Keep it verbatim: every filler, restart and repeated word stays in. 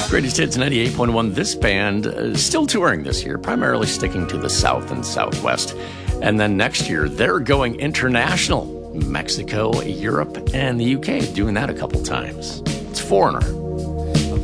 Greatest Hits ninety-eight point one. This band uh, still touring this year, primarily sticking to the South and Southwest. And then next year, they're going international. Mexico, Europe, and the U K, doing that a couple times. It's Foreigner.